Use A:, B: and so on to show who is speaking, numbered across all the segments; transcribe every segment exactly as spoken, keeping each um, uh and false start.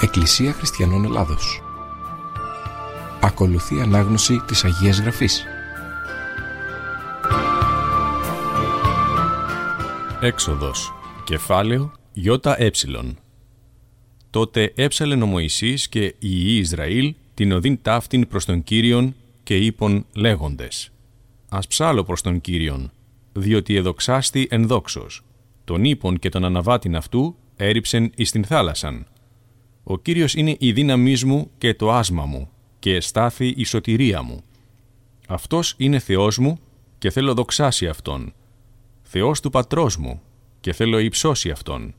A: Εκκλησία Χριστιανών Ελλάδος. Ακολουθεί ανάγνωση της Αγίας Γραφής.
B: Έξοδος, κεφάλαιο ΙΕ. Τότε έψαλεν ο Μωυσής και οι υιοί Ισραήλ την οδήν ταύτην προς τον Κύριον και είπον λέγοντες: Ας ψάλω προς τον Κύριον, διότι εδοξάστη εν δόξος, τον ύπον και τον αναβάτην αυτού έριψεν εις την θάλασσαν. Ο Κύριος είναι η δύναμής μου και το άσμα μου, και εστάθη η σωτηρία μου. Αυτός είναι Θεός μου και θέλω δοξάσει Αυτόν. Θεός του πατρός μου και θέλω υψώσει Αυτόν.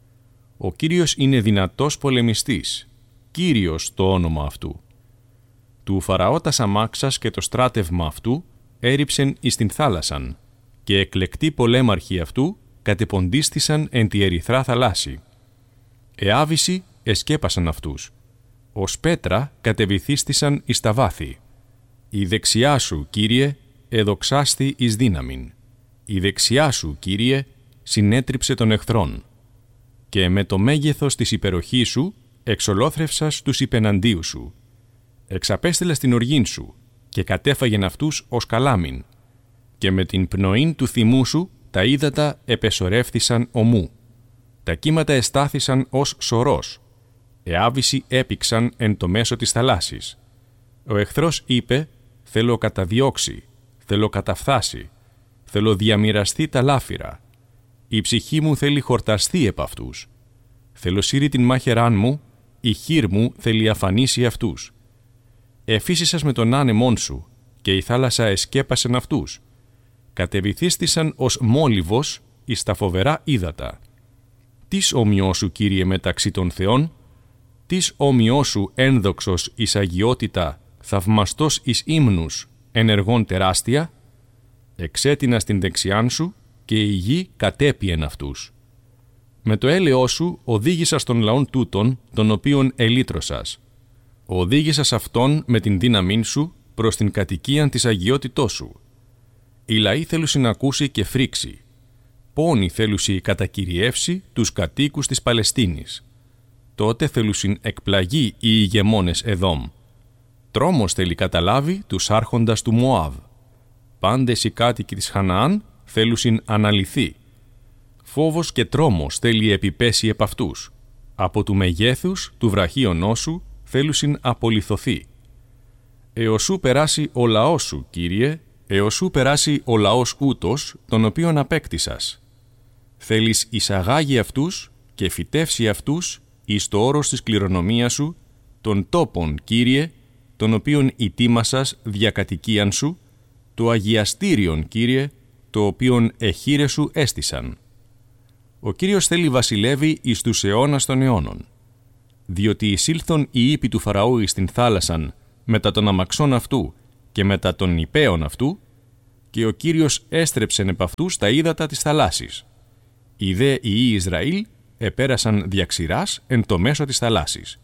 B: Ο Κύριος είναι δυνατός πολεμιστής, Κύριος το όνομα Αυτού. Του Φαραώ τας αμάξας και το στράτευμα αυτού έριψεν εις την θάλασσαν, και εκλεκτοί πολέμαρχοι αυτού κατεποντίστησαν εν τη ερυθρά θαλάσση. Εάβηση εσκέπασαν αυτούς. Ως πέτρα κατεβυθίστησαν εις τα βάθη. Η δεξιά σου, Κύριε, εδοξάστη εις δύναμην. Η δεξιά σου, Κύριε, συνέτριψε των εχθρών. Και με το μέγεθος της υπεροχής σου εξολόθρευσας τους υπεναντίου σου. Εξαπέστειλας την οργήν σου και κατέφαγεν αυτούς ως καλάμιν. Και με την πνοήν του θυμού σου τα ύδατα επεσορεύθησαν ομού. Τα κύματα εστάθησαν ως σωρός. Εάβηση έπηξαν εν το μέσο της θαλάσσης. Ο εχθρός είπε: θέλω καταδιώξει, θέλω καταφθάσει, θέλω διαμοιραστεί τα λάφυρα. Η ψυχή μου θέλει χορταστεί επ' αυτούς. Θέλω σύρει την μάχαιράν μου, η χείρ μου θέλει αφανίσει αυτούς. Εφύσισας με τον άνεμόν σου, και η θάλασσα εσκέπασεν αυτούς. Κατεβυθίστησαν ως μόλιβος εις τα φοβερά ύδατα. Τις όμοιός σου, Κύριε, μεταξύ των θεών, τις όμοιός σου ένδοξος εις αγιότητα, θαυμαστός εις ύμνους, ενεργών τεράστια, εξέτεινας την δεξιάν σου και η γη κατέπιεν αυτούς. Με το έλεος σου οδήγησας των λαών τούτων, των οποίων ελύτρωσας. Οδήγησας αυτόν με την δύναμήν σου προς την κατοικίαν της αγιότητός σου. Οι λαοί θέλουσιν να ακούσει και φρίξει. Πόνοι θέλουσι κατακυριεύσει τους κατοίκους της Παλαιστίνης. Τότε θέλουσιν εκπλαγεί οι ηγεμόνες Εδόμ. Τρόμος θέλει καταλάβει τους άρχοντας του Μωάβ. Πάντες οι κάτοικοι της Χαναάν θέλουσιν αναλυθεί. Φόβος και τρόμος θέλει επιπέσει επ' αυτούς. Από του μεγέθους του βραχίωνός σου θέλουσιν απολυθωθεί. Εωσού περάσει ο λαός σου, Κύριε, εωσού περάσει ο λαός ούτος, τον οποίον απέκτησας. Θέλεις εισαγάγει αυτούς και φυτεύσει αυτούς εις το όρος της κληρονομίας σου, των τόπων, Κύριε, τον οποίον ητήμασας διακατοικίαν σου, το αγιαστήριον, Κύριε, το οποίον εχείρες σου έστησαν. Ο Κύριος θέλει βασιλεύει εις τους αιώνας των αιώνων. Διότι εισήλθον οι ύποι του Φαραώ εις την θάλασσαν μετά των αμαξών αυτού και μετά των υπέων αυτού, και ο Κύριος έστρεψεν επ' αυτούς τα ύδατα της θαλάσσης. Οι δε οι υιοί Ισραήλ επέρασαν διαξηράς εν το μέσο της θαλάσσης.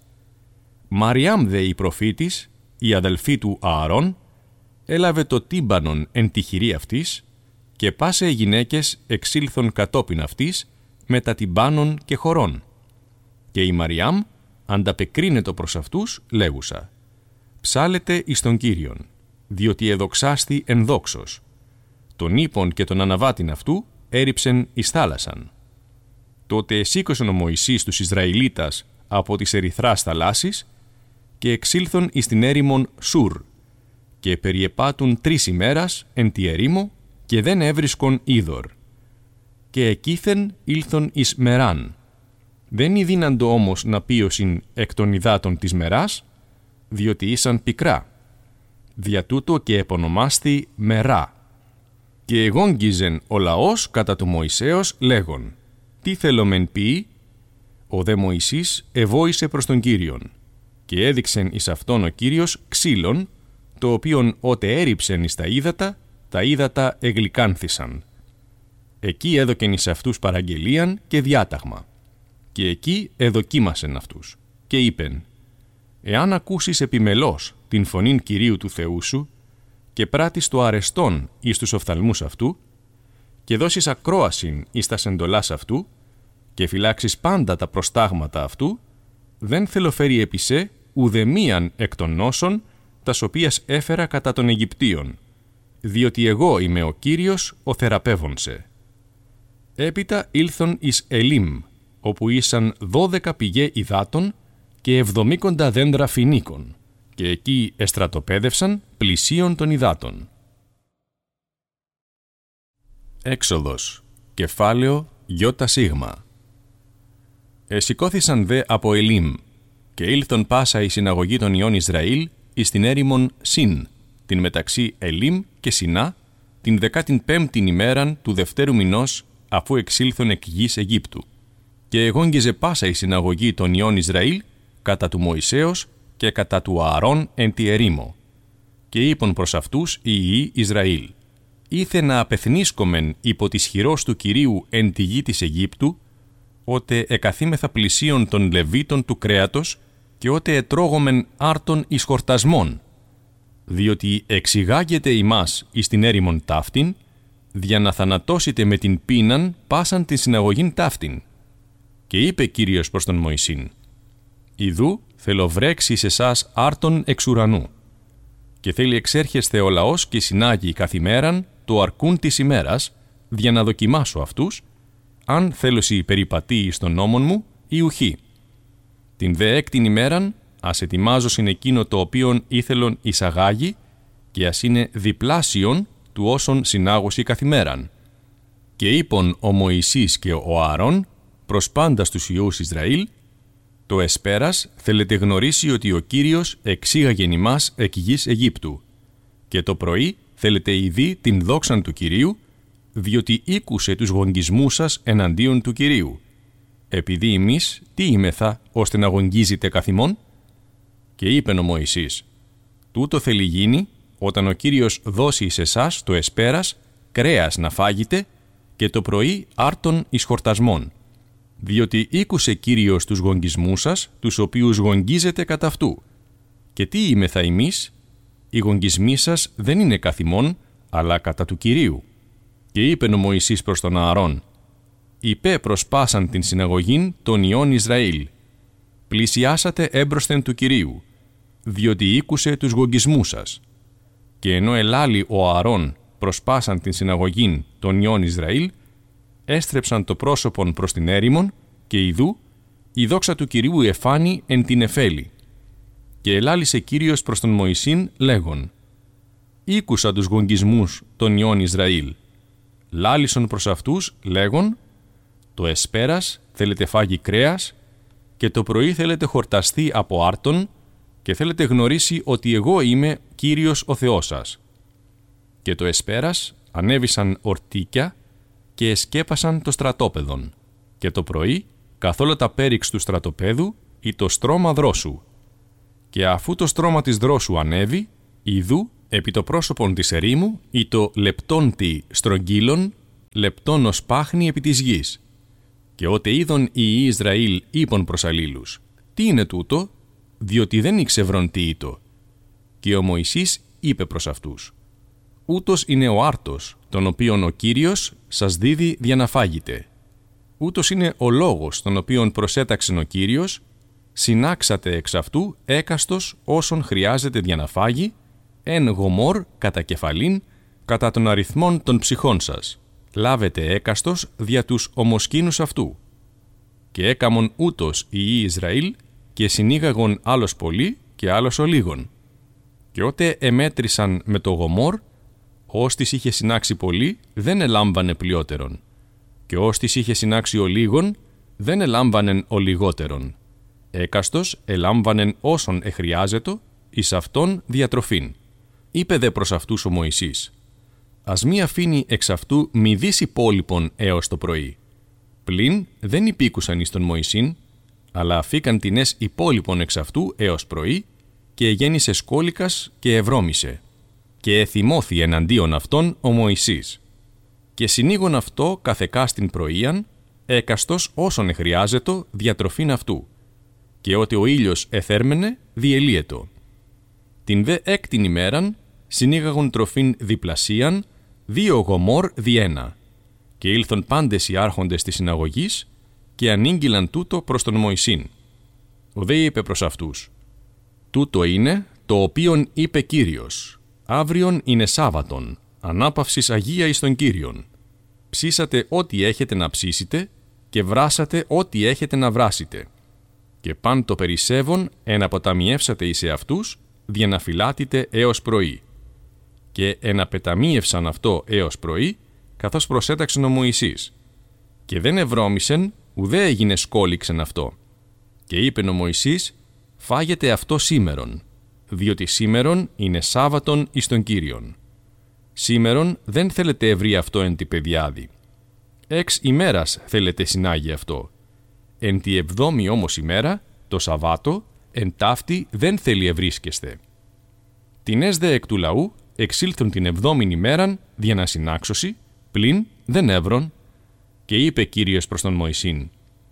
B: Μαριάμ δε η προφήτης, η αδελφή του Ααρών, έλαβε το τύμπανον εν τη χειρή αυτής, και πάσε οι γυναίκες εξήλθον κατόπιν αυτής με τα τυμπάνων και χορών. Και η Μαριάμ ανταπεκρίνετο προς αυτούς λέγουσα: «Ψάλετε εις τον Κύριον, διότι εδοξάστη εν δόξος. Τον ύπον και τον αναβάτην αυτού έριψεν εις θάλασσαν». Τότε εσήκωσεν ο Μωυσής τους Ισραηλίτας από της ερυθράς θαλάσσης και εξήλθον εις την έρημον Σουρ, και περιεπάτουν τρεις ημέρας εν τη ερήμο και δεν έβρισκον είδωρ. Και εκείθεν ήλθον εις Μεράν. Δεν ειδύναντο όμως να πίωσιν εκ των υδάτων της Μεράς, διότι ήσαν πικρά. Δια τούτο και επωνομάστη Μερά. Και εγόγγιζεν ο λαός κατά του Μωυσέως λέγον: «Τι θέλομεν πει?» Ο δε Μωυσής εβόησε προς τον Κύριον, και έδειξεν εις αυτόν ο Κύριος ξύλον, το οποίον ότε έριψεν εις τα ύδατα, τα ύδατα εγλυκάνθησαν. Εκεί έδωκεν εις αυτούς παραγγελίαν και διάταγμα, και εκεί εδοκίμασεν αυτούς, και είπεν: «Εάν ακούσεις επιμελώς την φωνήν Κυρίου του Θεού σου, και πράττεις το αρεστόν εις τους οφθαλμούς αυτού, και δώσεις ακρόασιν εις τας εντολάς αυτού, και φυλάξεις πάντα τα προστάγματα αυτού, δεν θελοφέρει επί σε ουδεμίαν εκ των νόσων, τας οποίας έφερα κατά των Αιγυπτίων, διότι εγώ είμαι ο Κύριος ο θεραπεύων σε. Έπειτα ήλθον εις Ελίμ, όπου ήσαν δώδεκα πηγέ υδάτων και εβδομήκοντα δέντρα φινίκων, και εκεί εστρατοπέδευσαν πλησίων των υδάτων. Έξοδος, κεφάλαιο γιώτα σίγμα. Εσηκώθησαν δε από Ελίμ, και ήλθον πάσα η συναγωγή των υιών Ισραήλ εις την έρημον Συν, την μεταξύ Ελίμ και Σινά, την δεκάτην πέμπτην ημέραν του δευτέρου μηνός, αφού εξήλθον εκ γης Αιγύπτου. Και εγόγγιζε πάσα η συναγωγή των υιών Ισραήλ κατά του Μωυσέως και κατά του Ααρών εν τη ερήμο. Και είπον προς αυτούς οι υιοί Ισραήλ: «Ήθε να απεθνίσκομεν υπό της χειρός του Κυρίου εν τη γη της Αιγύπτου, ότε εκαθήμεθα πλησίων των Λεβίτων του κρέατος και ότε ετρώγομεν άρτων εις χορτασμών, διότι εξηγάγεται ημάς εις την έρημον ταύτην, δια να θανατώσετε με την πείναν πάσαν την συναγωγήν ταύτην». Και είπε Κύριος προς τον Μωυσήν: «Ιδού θέλω βρέξει σε εσάς άρτων εξ ουρανού, και θέλει εξέρχεστε ο λαός και συνάγει καθ' ημέραν το αρκούν της ημέρας, δια να δοκιμάσω αυτούς, αν θέλωση περιπατεί εις τον νόμον μου ή ουχή. Την δε έκτην ημέραν ας ετοιμάζωσιν εκείνο το οποίον ήθελον εισαγάγει, και ας είναι διπλάσιον του όσων συνάγωση καθ' ημέραν». Και είπον ο Μωυσής και ο Ααρών προς πάντας τους υιούς Ισραήλ: «Το εσπέρας θέλετε γνωρίσει ότι ο Κύριος εξήγαγεν ημάς εκ γης Αιγύπτου, και το πρωί θέλετε ειδεί την δόξαν του Κυρίου, διότι ήκουσε τους γογγισμούς σας εναντίον του Κυρίου. Επειδή εμείς τι είμεθα ώστε να γογγίζετε καθ' ημών?» Και είπεν ο Μωυσής: «Τούτο θέλει γίνει όταν ο Κύριος δώσει εις εσάς το εσπέρας κρέας να φάγετε και το πρωί άρτων εις χορτασμών, διότι ήκουσε Κύριος τους γογγισμούς σας, τους οποίους γογγίζετε κατά αυτού. Και τι είμεθα εμείς? Οι γογγισμοί σας δεν είναι καθ' ημών, αλλά κατά του Κυρίου». Και είπεν ο Μωυσής προς τον Ααρών: «Υπέ προς πάσαν την συναγωγήν των υιών Ισραήλ: πλησιάσατε έμπροσθεν του Κυρίου, διότι ήκουσε τους γογγισμούς σας». Και ενώ ελάλη ο Ααρών προς πάσαν την συναγωγήν των υιών Ισραήλ, έστρεψαν το πρόσωπον προς την έρημον, και ιδού η δόξα του Κυρίου εφάνη εν την εφέλη. Και ελάλησε Κύριος προς τον Μωυσήν λέγον: «Ήκουσα τους γογγισμούς των υιών Ισραήλ». Λάλησον προς αυτούς λέγον: «Το εσπέρας θέλετε φάγει κρέας, και το πρωί θέλετε χορταστεί από άρτον, και θέλετε γνωρίσει ότι εγώ είμαι Κύριος ο Θεός σας». Και το εσπέρας ανέβησαν ορτίκια και εσκέπασαν το στρατόπεδον, και το πρωί καθόλου τα πέριξ του στρατοπέδου ή το στρώμα δρόσου. Και αφού το στρώμα της δρόσου ανέβη, ιδού επί το πρόσωπον της ερήμου ή το λεπτόν τι στρογγύλων, λεπτόν ως πάχνη επί της γης. Και ότε είδον οι Ισραήλ είπον προς αλλήλους: «Τι είναι τούτο?» διότι δεν ήξευρον τι ήτο. Και ο Μωυσής είπε προς αυτούς: «Ούτως είναι ο άρτος, τον οποίον ο Κύριος σας δίδει για να φάγετε. Ούτως είναι ο λόγος, τον οποίον προσέταξεν ο Κύριος, συνάξατε εξ αυτού έκαστος όσων χρειάζεται για να φάγει, εν γομόρ κατά κεφαλήν, κατά των αριθμών των ψυχών σας. Λάβετε έκαστος δια τους ομοσκήνους αυτού». Και έκαμον ούτως οι υιοί Ισραήλ, και συνήγαγον άλλος πολύ και άλλος ο λίγον. Και ότε εμέτρησαν με το γομόρ, όστις είχε συνάξει πολύ, δεν ελάμβανε πλειότερον. Και όστις είχε συνάξει ο λίγον, δεν ελάμβανεν ο λιγότερον. Έκαστος ελάμβανεν όσον εχρειάζετο, εις αυτόν διατροφήν. Είπε δε προς αυτούς ο Μωυσής: «Ας μη αφήνει εξ αυτού μηδείς υπόλοιπον έως το πρωί». Πλην δεν υπήκουσαν εις τον Μωυσήν, αλλά αφήκαν τινές υπόλοιπον εξ αυτού έως πρωί, και γέννησε σκόλικας και ευρώμησε. Και εθυμώθη εναντίον αυτών ο Μωυσής. Και συνήγον αυτό καθεκά στην πρωίαν, έκαστος όσον εχρειάζετο διατροφήν αυτού. Και ότι ο ήλιος εθέρμενε, διελύετο. Την δε έκτην ημέραν συνήγαγον τροφήν διπλασίαν, δύο γομόρ διένα. Και ήλθον πάντες οι άρχοντες της συναγωγής, και ανήγγυλαν τούτο προς τον Μωυσήν. Ο δε είπε προς αυτούς: «Τούτο είναι το οποίον είπε Κύριος. Αύριον είναι Σάββατον, ανάπαυσης Αγία εις τον Κύριον. Ψήσατε ό,τι έχετε να ψήσετε και βράσατε ό,τι έχετε να βράσετε. Και παν το περισσεύον εναποταμιεύσατε εις εαυτούς, διαναφυλάτητε έως πρωί. Και εναπεταμίευσαν αυτό έως πρωί, καθώς προσέταξεν ο Μωυσής. Και δεν ευρώμησεν, ουδέ έγινε σκόλιξεν αυτό. Και είπεν ο Μωυσής: φάγετε αυτό σήμερον, διότι σήμερον είναι Σάββατον εις τον Κύριον. Σήμερον δεν θέλετε ευρύ αυτό εν τη παιδιάδη. Εξ ημέρας θέλετε συνάγει αυτό. Εν τη εβδόμη όμως ημέρα, το Σαββάτο, εν ταύτη δεν θέλει ευρίσκεστε. Την έσδε εκ του λαού εξήλθουν την εβδόμην ημέραν δια να συνάξωση, πλην δεν έβρον. Και είπε Κύριος προς τον Μωυσήν: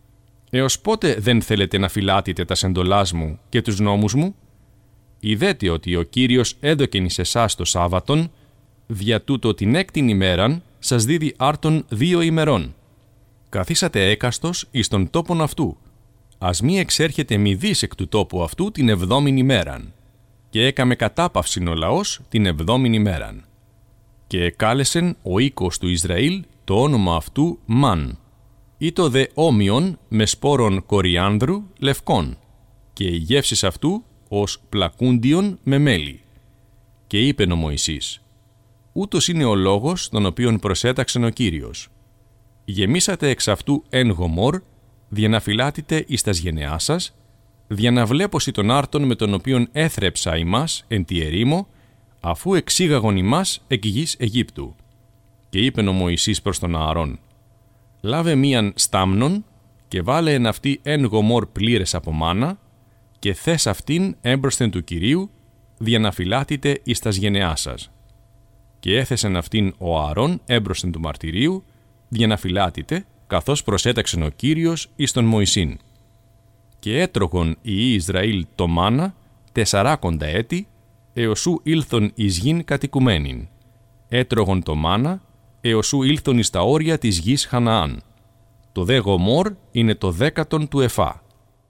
B: έως πότε δεν θέλετε να φυλάτετε τα εντολάς μου και τους νόμους μου? Ιδέτε ότι ο Κύριος έδωκεν εις εσάς το Σάββατον, δια τούτο την έκτην ημέραν σας δίδει άρτον δύο ημερών. Καθίσατε έκαστος εις τον τόπον αυτού. Ας μη εξέρχεται μηδής εκ του τόπου αυτού την εβδόμην ημέραν. Και έκαμε κατάπαυσιν ο λαός την εβδόμην ημέραν. Και εκάλεσεν ο οίκος του Ισραήλ το όνομα αυτού Μαν. Ήτο δε όμοιον με σπόρων κοριάνδρου λευκών, και οι γεύσεις αυτού ως πλακούντιον με μέλι. Και είπεν ο Μωυσής: ούτως είναι ο λόγος τον οποίον προσέταξεν ο Κύριος. Γεμίσατε εξ αυτού εν γομόρ, δια να φυλάτητε εις τας γενεάς σας, δια να βλέπωσι τον άρτον με τον οποίον έθρεψα ημάς εν τη ερήμο, αφού εξήγαγον ημάς εκ γης Αιγύπτου. Και είπεν ο Μωυσής προς τον Ααρών: λάβε μίαν στάμνον και βάλε εν αυτή εν γομόρ πλήρες από μάνα και θες αυτήν έμπροσθεν του Κυρίου, δια να φυλάτητε εις τας γενεάς σας. Και έθεσεν αυτήν ο Ααρών έμπροσθεν του μαρτυρίου, δια να φυλάτητε, καθώς προσέταξεν ο Κύριος εις τον Μωυσήν. Και έτρωγον οι Ισραήλ το μάνα τεσσαράκοντα έτη, έως ου ήλθον εις γην κατοικουμένην. Έτρωγον το μάνα, έως ου ήλθον εις τα όρια της γης Χαναάν. Το δε γομόρ είναι το δέκατον του εφά.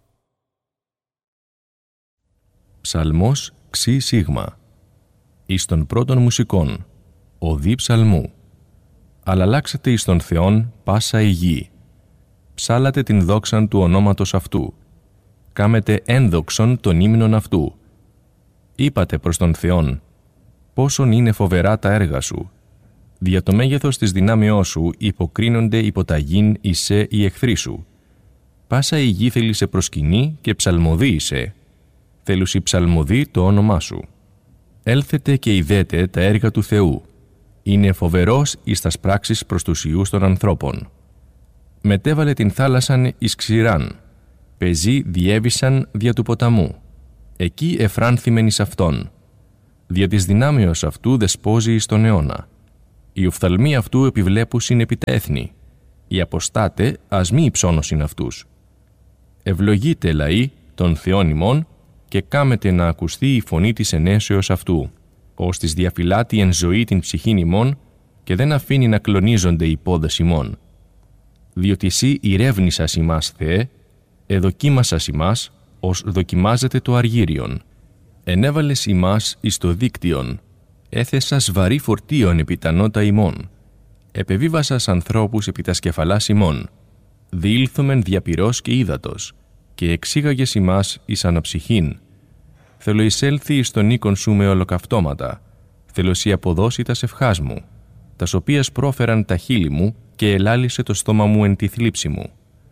C: Ψαλμός ξι σίγμα. Εις των πρώτων μουσικών, οδή ψαλμού. Αλλαλάξατε εις τον Θεόν πάσα η γη. Ψάλατε την δόξαν του ονόματος αυτού. Κάμετε ένδοξον τον ύμνον αυτού. Είπατε προς τον Θεόν: πόσον είναι φοβερά τα έργα σου. Δια το μέγεθος της δυνάμεώς σου υποκρίνονται υποταγήν εισέ οι εχθροί σου. Πάσα η γη θέλει σε προσκυνεί και ψαλμοδεί εισέ. Θέλουσι ψαλμοδεί το όνομά σου. Έλθετε και ιδέτε τα έργα του Θεού. Είναι φοβερός εις τας πράξεις προς τους ιούς των ανθρώπων. Μετέβαλε την θάλασσαν εις ξηράν. Πεζοί διέβησαν δια του ποταμού. Εκεί εφράνθημεν εις αυτόν. Δια της δυνάμεως αυτού δεσπόζει εις τον αιώνα. Οι οφθαλμοί αυτού επιβλέπουσιν επί τα έθνη. Οι αποστάτε ας μη υψώνωσιν αυτούς. Ευλογείτε λαοί των Θεών ημών και κάμετε να ακουστεί η φωνή της ενέσεως αυτού, ως της διαφυλάτει εν ζωή την ψυχήν ημών και δεν αφήνει να κλονίζονται οι πόδες ημών. Διότι εσύ ηρεύνησας ημάς, Θεέ, εδοκίμασας ημάς, ως δοκιμάζεται το αργύριον. Ενέβαλες ημάς εις το δίκτυον, έθεσας βαρύ φορτίον επί τα νότα ημών. Επεβίβασας ανθρώπους επί τα σκεφαλάς ημών. Διήλθομεν διαπυρός και ύδατος, και εξήγαγες ημάς εις αναψυχήν. Θέλω εισέλθει εις τον οίκον σου με ολοκαυτώματα. Θέλω σοι αποδώσει τα ευχάς μου, τας οποίας πρόφεραν τα χείλη μου και ελάλησε το στόμα μου εν τη θλίψη μου.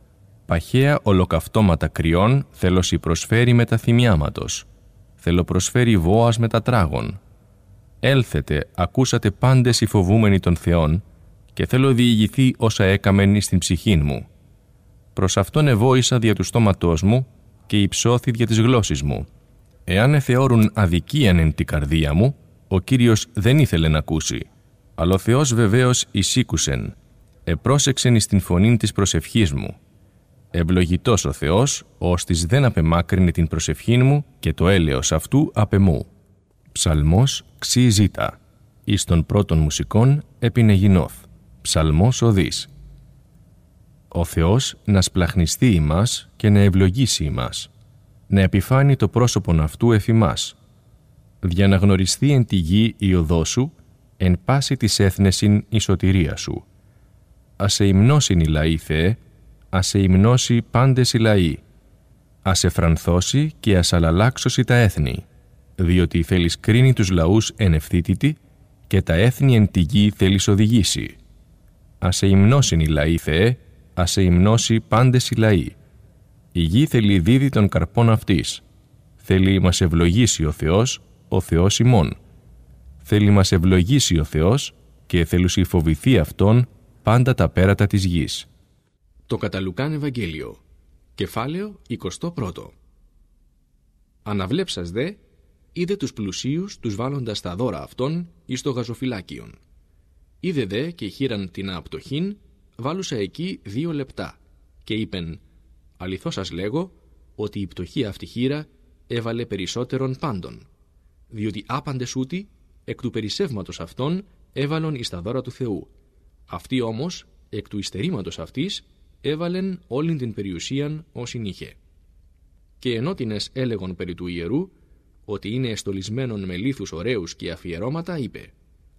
C: Παχαία ολοκαυτώματα κρυών θέλω σοι προσφέρει με τα θυμιάματος. Θέλω προσφέρει βόας με τα τράγων. Έλθετε, ακούσατε πάντες οι φοβούμενοι των Θεών, και θέλω διηγηθεί όσα έκαμεν εις την ψυχήν μου. Προς αυτόν εβόησα δια του στόματός μου και υψώθη δια της γλώσσης μου. Εάν εθεώρουν αδικίαν εν τη καρδία μου, ο Κύριος δεν ήθελε να ακούσει. Αλλά ο Θεός βεβαίως εισήκουσεν, επρόσεξεν εις την φωνήν της προσευχής μου. Ευλογητός ο Θεός, ώστις δεν απεμάκρυνε την προσευχήν μου και το έλεος αυτού απεμού. Ψαλμός ξι ζήτα. Εις των πρώτων μουσικών επινεγινώθ. Ψαλμός οδής. Ο Θεός να σπλαχνιστεί ημάς και να ευλογήσει ημάς. να επιφάνει το πρόσωπον αυτού εφημάς, για να γνωριστεί εν τη γη η οδό σου, εν πάση της έθνεσιν η σωτηρία σου. Ας σε υμνώσιν οι λαοί, Θεέ, ας σε υμνώσει πάντες οι λαοί. Ας σε φρανθώσει και ας αλλαλάξωση τα έθνη, διότι θέλεις κρίνει τους λαούς εν ευθύτητη και τα έθνη εν τη γη θέλεις οδηγήσει. Ας σε υμνώσιν οι λαοί, Θεέ, ας σε υμνώσει πάντες οι λαοί. Η γη θέλει δίδει των καρπών αυτής. Θέλει μας ευλογήσει ο Θεός, ο Θεός ημών. Θέλει μας ευλογήσει ο Θεός και θέλουσι φοβηθεί Αυτόν πάντα τα πέρατα της γης.
A: Το κατά Λουκάν Ευαγγέλιο, κεφάλαιο εικοστό πρώτο. Αναβλέψας δε, είδε τους πλουσίους τους βάλλοντας τα δώρα αυτών εις το γαζοφυλάκιον. Είδε δε και χείραν την απτοχήν, βάλουσα εκεί δύο λεπτά, και είπεν, αληθώς σας λέγω, ότι η πτωχή αυτή χείρα έβαλε περισσότερον πάντων, διότι άπαντες ούτι, εκ του περισσεύματος αυτών, έβαλον εις τα δώρα του Θεού. Αυτή όμως, εκ του υστερήματος αυτής, έβαλεν όλην την περιουσίαν όσην είχε. Και ενότινες έλεγον περί του ιερού, ότι είναι εστολισμένον με λίθους ωραίους και αφιερώματα, είπε,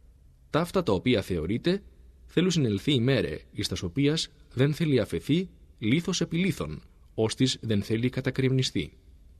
A: ταύτα τα οποία θεωρείται, θέλουν συνελθεί ημέρε, εις τας οποίας δεν θέλει αφαιθεί λίθος επί λίθων, ώστις δεν θέλει κατακριμνιστεί.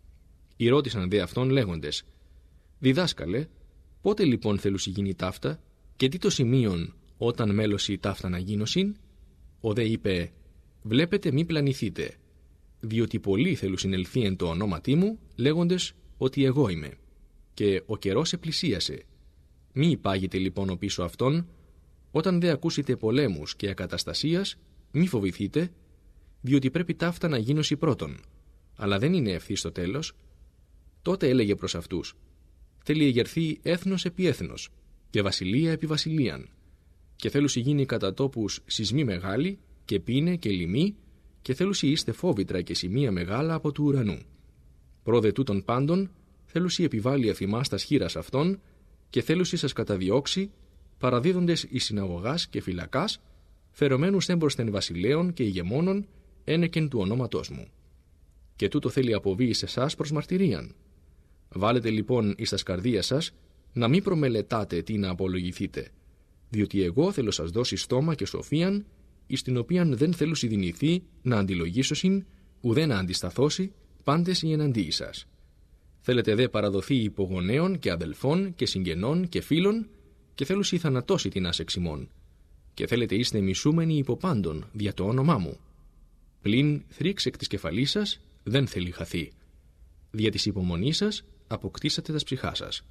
A: Ηρώτησαν δε αυτόν λέγοντες, διδάσκαλε, πότε λοιπόν θέλουσι γίνει ταύτα, και τι το σημείον όταν μέλωση ταύτα να γίνωσιν? Ο δε είπε, βλέπετε μη πλανηθείτε, διότι πολλοί θέλουν συνελθεί εν το ονόματί μου, λέγοντες ότι εγώ είμαι. Και ο καιρός επλησίασε. Μη υπάγετε λοιπόν ο πίσω αυτόν, όταν δε ακούσετε πολέμους και ακαταστασίας, μη φοβηθείτε, διότι πρέπει ταύτα να γίνωση πρώτον, αλλά δεν είναι ευθύ στο τέλος. Τότε έλεγε προς αυτούς, θέλει εγερθεί έθνος επί έθνος και βασιλεία επί βασιλείαν, και θέλουσι γίνει κατά τόπους σεισμοί μεγάλοι και πίνε και λοιμοί, και θέλουσι είστε φόβητρα και σημεία μεγάλα από του ουρανού. Πρόδε τούτων πάντων, θέλουσι επιβάλλει αφημάς τας χείρας αυτών, και θέλουσι σας καταδιώξει, παραδίδοντες εις συναγωγάς και φυλακάς, φερομένους έμπροσθεν βασιλέων και ηγεμόνων, ένεκεν του ονόματός μου. Και τούτο θέλει αποβεί εις εσάς προς μαρτυρίαν. Βάλετε λοιπόν εις τας καρδίας σας, να μην προμελετάτε τι να απολογηθείτε, διότι εγώ θέλω σας δώσει στόμα και σοφίαν, εις την οποίαν δεν θέλουσι δυνηθεί να αντιλογήσωσιν, ουδέ να αντισταθώσει, πάντες οι εναντίοι σας. Θέλετε δε παραδοθεί υπογονέων και αδελφών και συγγενών και φίλων, και θέλουσι θανατώσει την άσεξ ημών. Και θέλετε είστε μισούμενοι υπό πάντων δια το όνομά μου. Πλην θρύξ εκ της κεφαλής σας δεν θέλει χαθεί. Δια της υπομονής σας αποκτήσατε τας ψυχάς σας.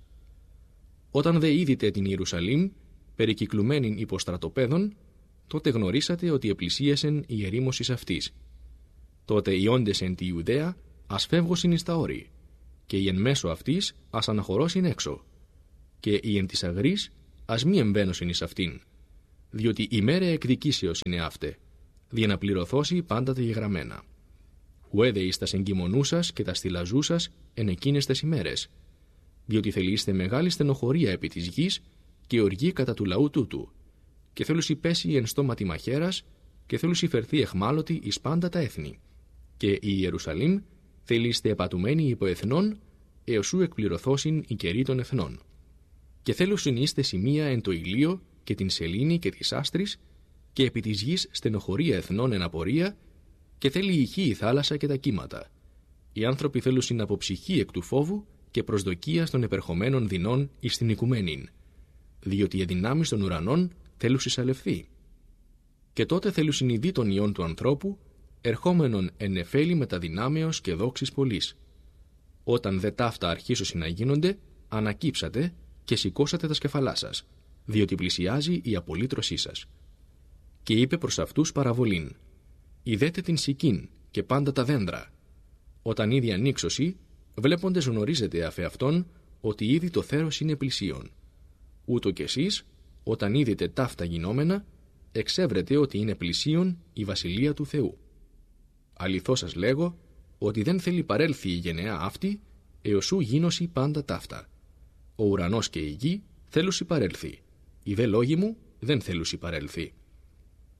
A: Όταν δε είδητε την Ιερουσαλήμ, περικυκλουμένην υπό στρατοπέδων, τότε γνωρίσατε ότι επλησίασεν η ερήμωσης αυτής. Τότε οι όντες εν τη Ιουδαία ας φεύγωσιν εις τα όρη, και οι εν μέσω αυτής ας αναχωρώσιν έξω, και οι εν της αγρής ας μη εμβαίνωσιν εις αυτήν, διότι η μέρα εκδικήσεως είναι αύτε, δια να πληρωθώσει πάντα τα γεγραμμένα. Ουέδε εις τας εγκυμονούσας και τα στυλαζούσας εν εκείνες τες ημέρες, διότι θελείστε μεγάλη στενοχωρία επί της γης και οργή κατά του λαού τούτου, και θέλουσι πέσει εν στόματι μαχαίρας, και θέλουσι φερθεί εχμάλωτη εις πάντα τα έθνη, και η Ιερουσαλήμ θελείστε επατουμένοι υπό εθνών, έως σου εκπληρωθώσιν η καιρή των εθνών. Και θέλουσιν είστε σημεία εν το ηλίο και την σελήνη και της άστρης, και επί της γης στενοχωρία εθνών εν απορία, και θέλει ηχή η θάλασσα και τα κύματα. Οι άνθρωποι θέλουσιν από ψυχή εκ του φόβου και προσδοκίας των επερχομένων δεινών εις την οικουμένην, διότι οι δυνάμεις των ουρανών θέλουσι σαλευθεί. Και τότε θέλουσιν οι δι των ιών του ανθρώπου, ερχόμενον εν νεφέλη μεταδυνάμεως και δόξης πολλής. Όταν δε ταύτα αρχίσωσιν να γίνονται, ανακύψατε και σηκώσατε τα σκεφαλά σας, διότι πλησιάζει η απολύτρωσή σας. Και είπε προς αυτούς παραβολήν, «Ιδέτε την σικήν και πάντα τα δέντρα. Όταν ήδη ανοίξωση, βλέποντες γνωρίζετε αφ' αυτόν ότι ήδη το θέρος είναι πλησίον. Ούτω κι εσείς, όταν είδετε ταύτα γινόμενα, εξεύρετε ότι είναι πλησίον η βασιλεία του Θεού. Αληθώς σας λέγω, ότι δεν θέλει παρέλθει η γενεά αυτή, έως σου γίνωση πάντα ταύτα. Ο ουρανός και η γη θέλουσι παρέλθει, οι δε λόγοι μου δεν θέλουσι παρέλθει.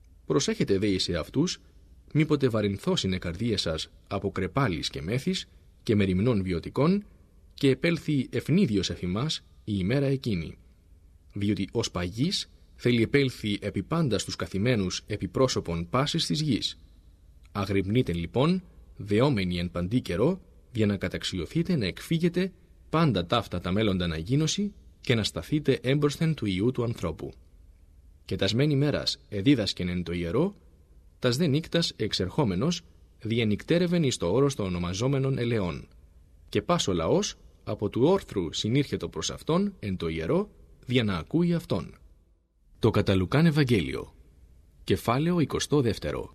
A: Προσέχετε δε εις αυτούς, μήποτε βαρυνθώσινε καρδίες σας από κρεπάλης και μέθης, και μεριμνών βιωτικών, και επέλθει ευνίδιος εφ' ημάς η ημέρα εκείνη. Διότι ως παγής θέλει επέλθει επί πάντα στους καθημένους επί πρόσωπον πάσης της γης. Αγρυπνείτε λοιπόν, δεόμενοι εν παντή καιρό, για να καταξιωθείτε να εκφύγετε πάντα ταύτα τα μέλλοντα να γίνωση και να σταθείτε έμπροσθεν του Υιού του ανθρώπου. Και τασμένη μέρας εδίδασκεν εν το ιερό, τας δε νύκτας εξερχόμενος διενυκτέρευεν εις το όρος των ονομαζόμενων ελαιών. Και πας ο λαός από του όρθρου συνήρχετο προς αυτόν εν το ιερό, για να ακούει αυτόν. Το κατά Λουκάν Ευαγγέλιο, κεφάλαιο εικοστό δεύτερο.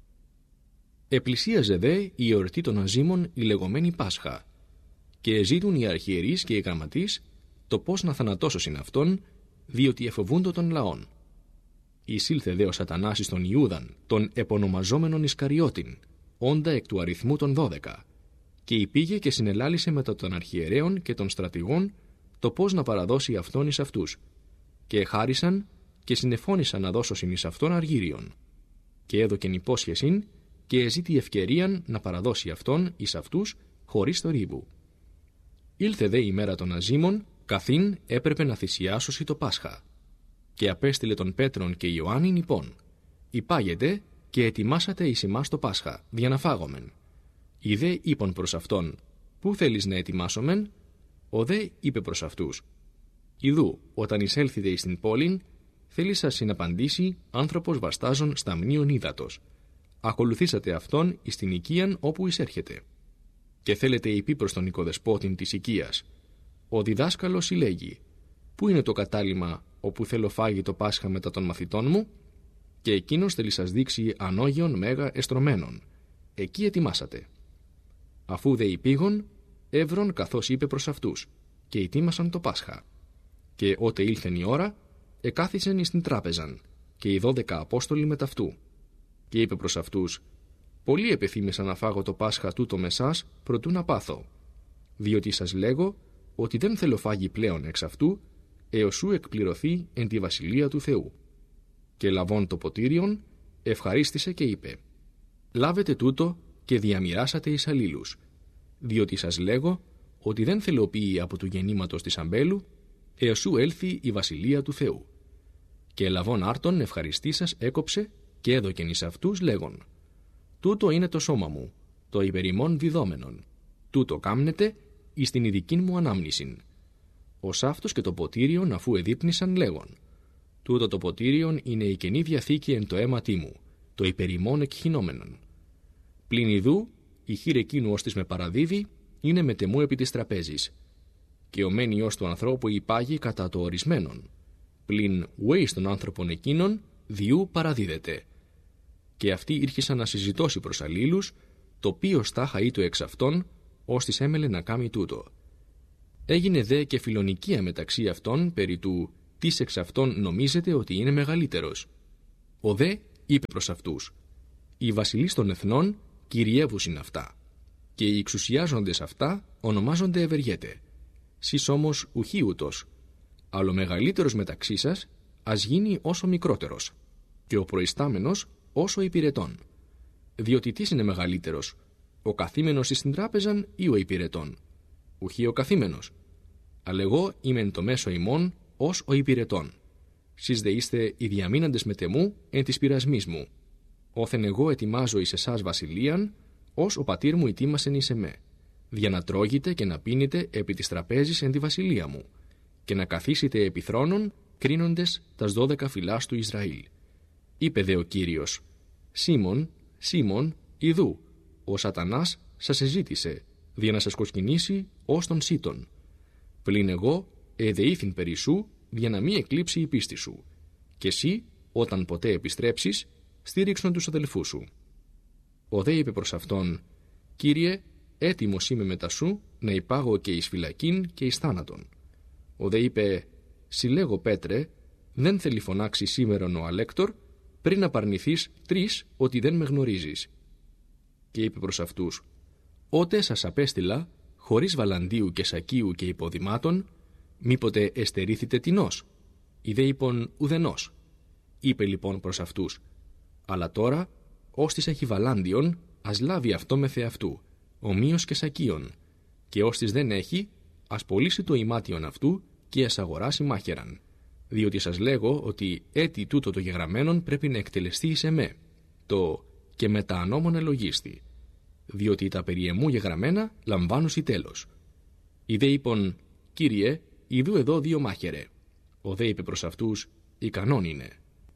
A: Επλησίαζε δε η εορτή των Αζήμων η λεγόμενη Πάσχα, και ζήτουν οι αρχιερείς και οι γραμματείς το πώς να θανατώσωσιν αυτόν, διότι εφοβούντο των λαών. Εισήλθε δε ο Σατανάς εις τον Ιούδαν, τον επωνομαζόμενον Ισκαριώτην, όντα εκ του αριθμού των δώδεκα, και υπήγε και συνελάλησε μετά των αρχιερέων και των στρατηγών το πώς να παραδώσει αυτόν εις αυτούς, και εχάρισαν και συνεφώνησαν να δώσωσιν εις αυτόν αργύριον, και έδωκεν υπόσχεσιν και εζήτη ευκαιρίαν να παραδώσει αυτόν εις αυτούς χωρίς θορύβου. Ήλθε δε η μέρα των Αζήμων, καθήν έπρεπε να θυσιάσωσει το Πάσχα. Και απέστειλε τον Πέτρον και Ιωάννην υπόν, υπάγετε και ετοιμάσατε εις ημάς το Πάσχα, δια να φάγομεν. Οι δε είπαν προς αυτόν, πού θέλεις να ετοιμάσομεν? Ο δε είπε προς αυτούς, ιδού, όταν εισέλθετε εις την πόλην, θέλει σας συναπαντήσει άνθρωπος βαστάζων σταμνίων ύδατος. Ακολουθήσατε αυτόν εις την οικίαν όπου εισέρχεται. Και θέλετε υπή προς τον οικοδεσπότην της οικίας. Ο διδάσκαλος συλλέγει, πού είναι το κατάλημα όπου θέλω φάγει το Πάσχα μετά των μαθητών μου? Και εκείνος θέλει σας δείξει ανώγιον μέγα εστρωμένων. Εκεί ετοιμάσατε. Αφού δε υπήγον, εύρων καθώς είπε προς αυτούς, και ετοίμασαν το Πάσχα. Και ότε ήλθεν η ώρα, εκάθισεν εις την τράπεζαν, και οι δώδεκα Απόστολοι με ταυτού. Και είπε προς αυτούς, πολλοί επεθύμησα να φάγω το Πάσχα τούτο με σας, προτού να πάθω. Διότι σας λέγω, ότι δεν θέλω φάγει πλέον εξ αυτού, έως σου εκπληρωθεί εν τη βασιλεία του Θεού. Και λαβών το ποτήριον, ευχαρίστησε και είπε, λάβετε τούτο και διαμοιράσατε εις αλλήλους, διότι σας λέγω, ότι δεν θελοποιεί από του γεννήματος της αμπέλου, έως σου έλθει η βασιλεία του Θεού. Και λαβών άρτον ευχαριστήσας έκοψε και έδωκεν εις αυτούς λέγον, τούτο είναι το σώμα μου, το υπερημών διδόμενον, τούτο κάμνετε εις την ειδικήν μου ανάμνησιν. Ως αυτός και το ποτήριον αφού εδείπνησαν λέγον, τούτο το ποτήριον είναι η Καινή Διαθήκη εν το αίματί μου, το υπερημών εκχυνόμενον. Πλην ιδού, η χείρ εκείνου ως της με παραδίδει, είναι μετεμού επί της τραπέζης. Και ο μεν Υιός του ανθρώπου υπάγει κατά το ορισμένον. Πλην ουέι των άνθρωπων εκείνων, διού παραδίδεται. Και αυτοί ήρχισαν να συζητώσει προς αλλήλους, το ποιος τάχα ή το εξ αυτών, ως της έμελε να κάμει τούτο. Έγινε δε και φιλονικία μεταξύ αυτών περί του τις εξ αυτών νομίζετε ότι είναι μεγαλύτερος. Ο δε είπε προς αυτούς, οι βασιλείς των εθνών κυριεύουσιν αυτά, και οι εξουσιάζοντες αυτά ονομάζονται ευεργέτε. Σεις όμως ουχή ούτως, αλλά ο μεγαλύτερος μεταξύ σας ας γίνει όσο μικρότερος, και ο προϊστάμενος όσο υπηρετών. Διότι τι είναι μεγαλύτερος, ο καθήμενος εις την τράπεζαν ή ο υπηρετών? Ουχή ο καθήμενος. Αλλά εγώ είμαι εν το μέσο ημών ως ο υπηρετών. Σεις δε είστε οι διαμείναντες μετεμού εν της πειρασμής μου. Όθεν εγώ ετοιμάζω εις εσάς βασιλείαν, ως ο πατήρ μου ετοίμασεν εις εμέ, για να τρώγετε και να πίνετε επί της τραπέζης εν τη βασιλεία μου, και να καθίσετε επί θρόνων, κρίνοντες τας δώδεκα φυλάς του Ισραήλ. Είπε δε ο Κύριος, Σίμων, Σίμων, ιδού, ο Σατανάς σας εζήτησε, δια να σας κοσκινήσει ως τον σύτων. Πλην εγώ εδεήθην περί σου, για να μη εκλείψει η πίστη σου, και εσύ, όταν ποτέ επιστρέψεις, στήριξον τους αδελφούς σου. Ο δε είπε προς αυτόν, Κύριε, έτοιμος είμαι μετά σου, να υπάγω και εις φυλακήν και εις θάνατον. Ο δε είπε, συλλέγω Πέτρε, δεν θέλει φωνάξει σήμερον ο Αλέκτορ, πριν να παρνηθείς τρεις ότι δεν με γνωρίζεις. Και είπε προς αυτούς, ότε σας απέστειλα, χωρίς βαλαντίου και σακίου και υποδημάτων, μήποτε εστερήθητε τινός? Οι δε είπον ουδενός. Είπε λοιπόν προς αυτούς, αλλά τώρα, ως της έχει βαλάντιον, ας λάβει αυτό με θεαυτού, ομοίως και σακίων, και όστις δεν έχει, ας πωλήσει το ημάτιον αυτού και ας αγοράσει μάχαιραν. Διότι σας λέγω ότι έτι τούτο το γεγραμμένον πρέπει να εκτελεστεί εις εμέ, το και με τα ανώμων ελογίστη, διότι τα περί εμού γεγραμμένα λαμβάνουσι τέλος. Οι δε είπον, Κύριε, ιδού εδώ δύο μάχαιρε. Ο δε είπε προς αυτούς, ικανόν είναι.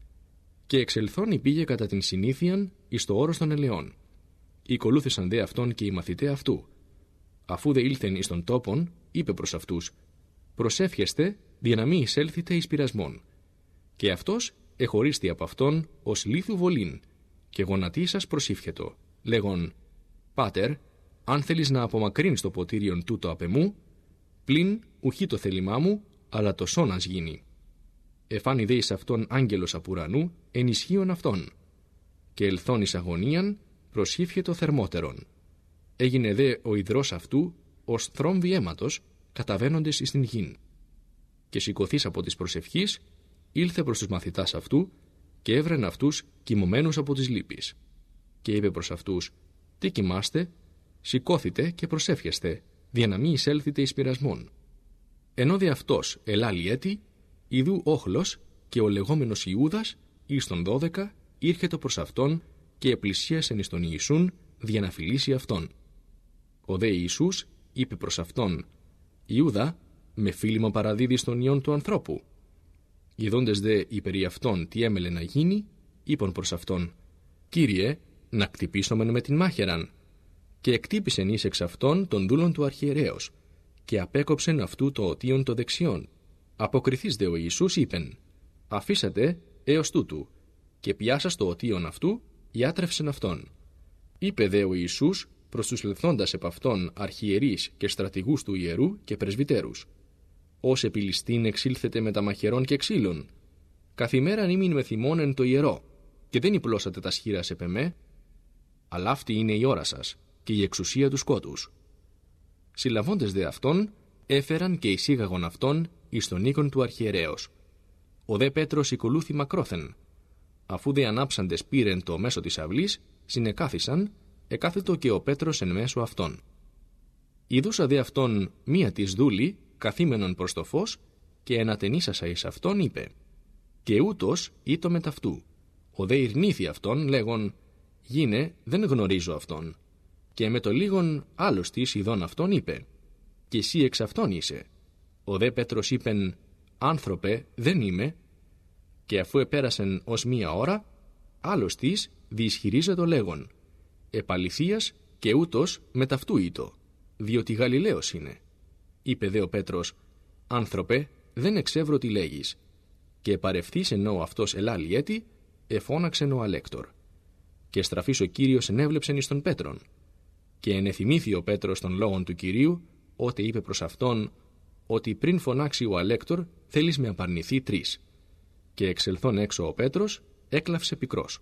A: Και εξελθόν πήγε κατά την συνήθειαν εις το όρος των ελαιών. Οικολούθησαν δε αυτόν και οι μαθητέ αυτού. Αφού δε ήλθεν εις τον τόπον, είπε προς αυτούς, προσεύχεστε, δια να μη εισέλθετε εις πειρασμόν. Και αυτός εχωρίστη από αυτόν ως λίθου βολήν, και γονατίσας προσήφχετο, λέγον, Πάτερ, αν θέλεις να απομακρύνεις το ποτήριον τούτο απ' εμού, πλην ουχή το θέλημά μου, αλλά το σώνας γίνει. Εφάνη δε εις αυτόν άγγελος απ' ουρανού, ενισχύον αυτόν. Και ελθόν εις αγωνίαν, προσήφχετο θερμότερον. Έγινε δε ο υδρός αυτού, ως θρόμβοι αίματος, καταβαίνοντες εις την γην. Και σηκωθείς από της προσευχής, ήλθε προς τους μαθητάς αυτού, και έβρεν αυτούς κοιμωμένους από τις λύπης. Και είπε προς αυτούς, τι κοιμάστε, σηκώθητε και προσεύχεστε, δια να μη εισέλθετε εις πειρασμόν. Ενώ δε αυτός ελάλη έτη, ιδού όχλος και ο λεγόμενος Ιούδας, εις τον δώδεκα, ήρχετο προς αυτόν και επλησίασεν εις τον Ιησούν, δια να φιλήσει αυτόν. Ο δε Ιησούς είπε προς αυτόν, Ιούδα, με φίλημα παραδίδεις τον ιόν του ανθρώπου. Ιδώντες δε υπερί αυτόν τι έμελε να γίνει, είπαν προς αυτόν, Κύριε, να κτυπήσομεν με την μάχαιραν. Και εκτύπησεν εις εξ αυτόν τον δούλον του αρχιερέως, και απέκοψεν αυτού το οτίον το δεξιόν. Αποκριθείς δε ο Ιησούς είπεν, αφήσατε έως τούτου, και πιάσας το οτίον αυτού, ιάτρευσεν αυτόν. Είπε δε ο Ιησούς προς τους λεφθόντας επ' αυτόν αρχιερείς και στρατηγούς του ιερού και πρεσβυτέρους. Ως επιλιστήν εξήλθετε με τα μαχαιρών και ξύλων. Καθημέραν ήμην με θυμών εν το ιερό, και δεν υπλώσατε τα σχήρας επ' εμέ, αλλά αυτή είναι η ώρα σας και η εξουσία του σκότους. Συλλαβώντες δε αυτόν, έφεραν και εισήγαγον αυτόν εις τον οίκον του αρχιερέως. Ο δε Πέτρος οικολούθη μακρόθεν. Αφού δε ανάψαντες πήρεν το μέσο της αυλής, συνεκάθισαν, εκάθετο και ο Πέτρος εν μέσω αυτών. Ιδούσα δε αυτόν μία της δούλη, καθήμενον προς το φως, και ενατενίσασα εις αυτόν είπε, και ούτως ήτο με ταυτού. Ο δε ειρνήθη αυτόν, λέγον, γίνε, δεν γνωρίζω αυτόν. Και με το λίγον άλλος της ειδών αυτόν είπε, και εσύ εξ αυτόν είσαι. Ο δε Πέτρος είπεν, άνθρωπε, δεν είμαι. Και αφού επέρασεν ως μία ώρα, άλλος της διισχυρίζεται λέγον, επαληθείας και ούτως με ταυτού ήτο, διότι Γαλιλαίος είναι. Είπε δε ο Πέτρος, άνθρωπε, δεν εξεύρω τι λέγεις. Και παρευθύς ενώ αυτός ελάλη έτη, εφώναξεν ο αλέκτορ. Και στραφής ο Κύριος ενέβλεψεν εις τον Πέτρον. Και ενεθυμήθη ο Πέτρος των λόγων του Κυρίου, ότε είπε προς αυτόν, ότι πριν φωνάξει ο αλέκτορ, θέλεις με απαρνηθεί τρεις. Και εξελθών έξω ο Πέτρος, έκλαυσε πικρός.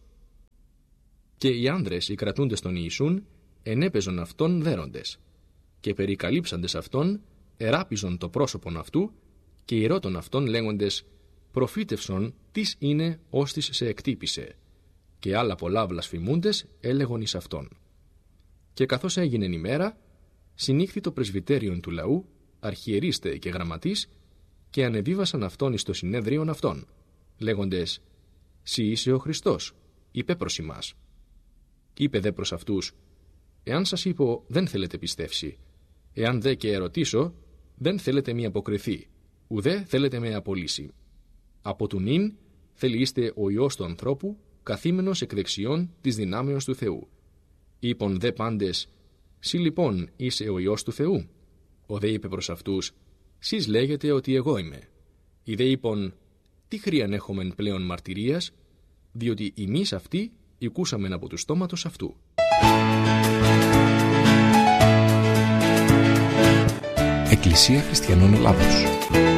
A: Και οι άνδρες, οι κρατούντες των Ιησούν, ενέπαιζον αυτόν δέροντες. Και περικαλύψαντες αυτόν, εράπιζον το πρόσωπον αυτού, και ηρώτων αυτόν λέγοντες, προφήτευσον τις είναι ώστις σε εκτύπησε. Και άλλα πολλά βλασφημούντες έλεγον εις αυτόν. Και καθώς έγινεν ημέρα, συνήχθη το πρεσβυτέριον του λαού, αρχιερίστε και γραμματείς, και ανεβίβασαν αυτόν εις το συνέδριον αυτόν, λέγοντες, «Συ είσαι ο Χριστός», είπε προς ημάς. Είπε δε προς αυτούς, «Εάν σας είπω, δεν θέλετε πιστεύσει. Εάν δε και ερωτήσω, δεν θέλετε μη αποκριθεί, ουδέ θέλετε με απολύσει. Από του νυν θέλει είστε ο Υιός του ανθρώπου, καθήμενος εκ δεξιών της δυνάμεως του Θεού. Είπον δε πάντες, «Συ λοιπόν είσαι ο Υιός του Θεού». Ο δε είπε προς αυτούς, «Σεις λέγετε ότι εγώ είμαι». Οι δε είπον, «Τι χρίαν έχομεν πλέον μαρτυρίας, διότι εμείς αυτοί οικούσαμεν από του στόματος αυτού».
D: Εκκλησία Χριστιανών Ελλάδος.